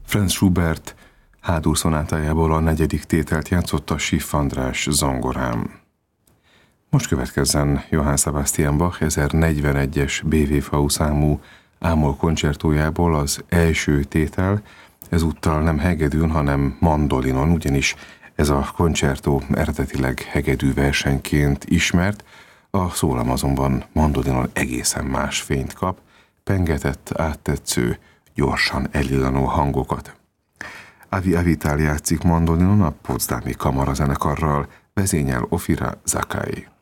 Franz Schubert H-dur szonátájából a 4. tételt játszotta Schiff András zongorán. Most következzen Johann Sebastian Bach 1041-es BWV számú ámol koncertójából az első tétel, ezúttal nem hegedűn, hanem mandolinon, ugyanis ez a koncertó eredetileg hegedű versenyként ismert, a szólam azonban mandolinon egészen más fényt kap, pengetett, áttetsző, gyorsan elillanó hangokat. Avi Avital játszik mandolinon a Potsdami Kamarazenekarral, vezényel Ofira Zakai.